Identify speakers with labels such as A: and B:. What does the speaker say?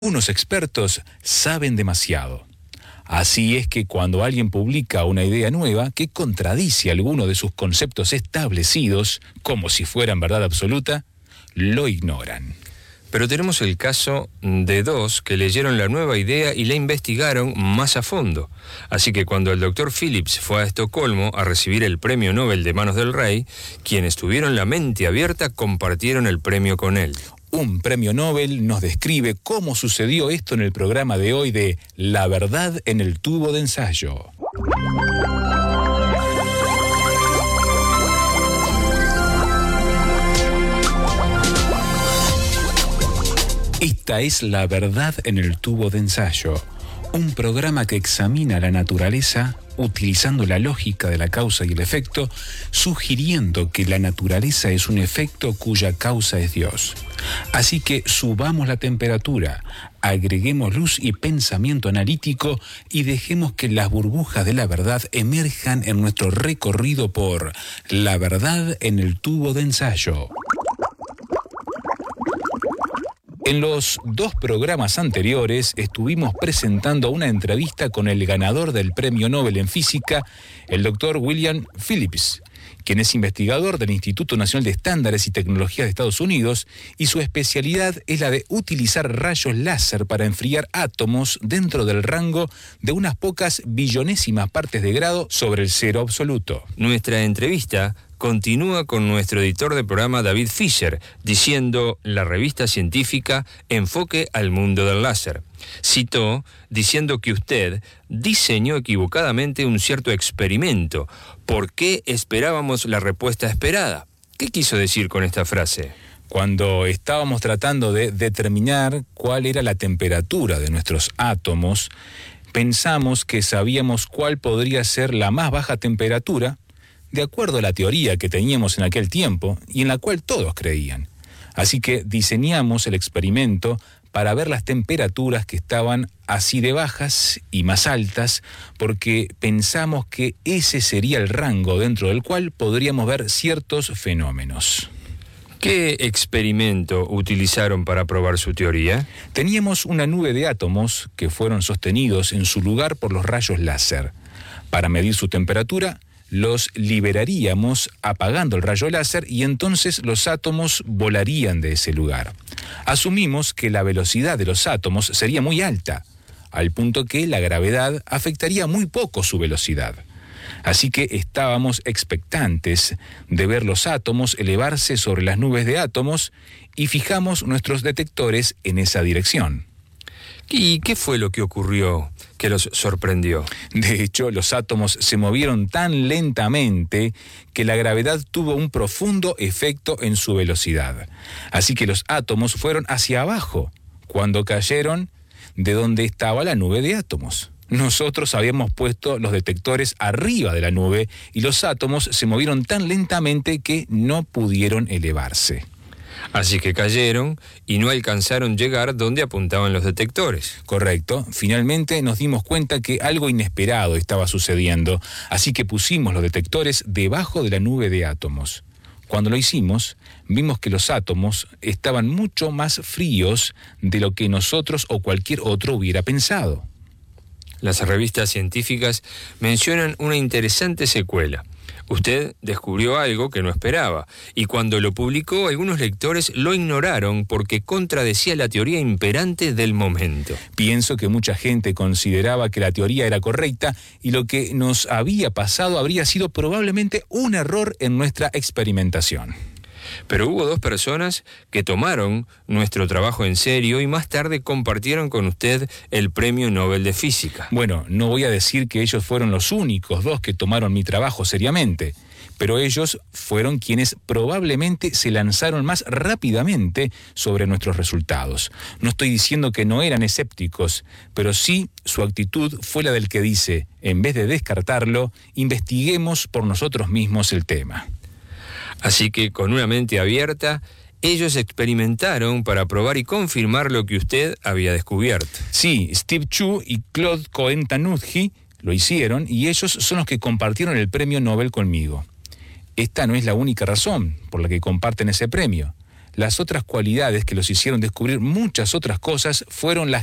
A: Unos expertos saben demasiado. Así es que cuando alguien publica una idea nueva que contradice alguno de sus conceptos establecidos, como si fueran verdad absoluta, lo ignoran.
B: Pero tenemos el caso de dos que leyeron la nueva idea y la investigaron más a fondo. Así que cuando el Dr. Phillips fue a Estocolmo a recibir el premio Nobel de manos del rey, quienes tuvieron la mente abierta compartieron el premio con él.
A: Un premio Nobel nos describe cómo sucedió esto en el programa de hoy de La verdad en el tubo de ensayo. Esta es La verdad en el tubo de ensayo, un programa que examina la naturaleza utilizando la lógica de la causa y el efecto, sugiriendo que la naturaleza es un efecto cuya causa es Dios. Así que subamos la temperatura, agreguemos luz y pensamiento analítico y dejemos que las burbujas de la verdad emerjan en nuestro recorrido por La verdad en el tubo de ensayo. En los dos programas anteriores estuvimos presentando una entrevista con el ganador del Premio Nobel en Física, el Dr. William Phillips, quien es investigador del Instituto Nacional de Estándares y Tecnologías de Estados Unidos, y su especialidad es la de utilizar rayos láser para enfriar átomos dentro del rango de unas pocas billonésimas partes de grado sobre el cero absoluto.
B: Nuestra entrevista continúa con nuestro editor de programa David Fisher, diciendo la revista científica Enfoque al mundo del láser. Citó diciendo que usted diseñó equivocadamente un cierto experimento. ¿Por qué esperábamos la respuesta esperada? ¿Qué quiso decir con esta frase?
A: Cuando estábamos tratando de determinar cuál era la temperatura de nuestros átomos, pensamos que sabíamos cuál podría ser la más baja temperatura, de acuerdo a la teoría que teníamos en aquel tiempo y en la cual todos creían. Así que diseñamos el experimento para ver las temperaturas que estaban así de bajas y más altas, porque pensamos que ese sería el rango dentro del cual podríamos ver ciertos fenómenos.
B: ¿Qué experimento utilizaron para probar su teoría?
A: Teníamos una nube de átomos que fueron sostenidos en su lugar por los rayos láser. Para medir su temperatura, los liberaríamos apagando el rayo láser y entonces los átomos volarían de ese lugar. Asumimos que la velocidad de los átomos sería muy alta, al punto que la gravedad afectaría muy poco su velocidad. Así que estábamos expectantes de ver los átomos elevarse sobre las nubes de átomos y fijamos nuestros detectores en esa dirección.
B: ¿Y qué fue lo que ocurrió que los sorprendió?
A: De hecho, los átomos se movieron tan lentamente que la gravedad tuvo un profundo efecto en su velocidad. Así que los átomos fueron hacia abajo cuando cayeron de donde estaba la nube de átomos. Nosotros habíamos puesto los detectores arriba de la nube y los átomos se movieron tan lentamente que no pudieron elevarse.
B: Así que cayeron y no alcanzaron llegar donde apuntaban los detectores.
A: Correcto. Finalmente nos dimos cuenta que algo inesperado estaba sucediendo, así que pusimos los detectores debajo de la nube de átomos. Cuando lo hicimos, vimos que los átomos estaban mucho más fríos de lo que nosotros o cualquier otro hubiera pensado.
B: Las revistas científicas mencionan una interesante secuela. Usted descubrió algo que no esperaba, y cuando lo publicó, algunos lectores lo ignoraron porque contradecía la teoría imperante del momento.
A: Pienso que mucha gente consideraba que la teoría era correcta y lo que nos había pasado habría sido probablemente un error en nuestra experimentación.
B: Pero hubo dos personas que tomaron nuestro trabajo en serio y más tarde compartieron con usted el Premio Nobel de Física.
A: Bueno, no voy a decir que ellos fueron los únicos dos que tomaron mi trabajo seriamente, pero ellos fueron quienes probablemente se lanzaron más rápidamente sobre nuestros resultados. No estoy diciendo que no eran escépticos, pero sí su actitud fue la del que dice, en vez de descartarlo, investiguemos por nosotros mismos el tema.
B: Así que con una mente abierta, ellos experimentaron para probar y confirmar lo que usted había descubierto.
A: Sí, Steve Chu y Claude Cohen-Tanuzzi lo hicieron y ellos son los que compartieron el premio Nobel conmigo. Esta no es la única razón por la que comparten ese premio. las otras cualidades que los hicieron descubrir muchas otras cosas fueron las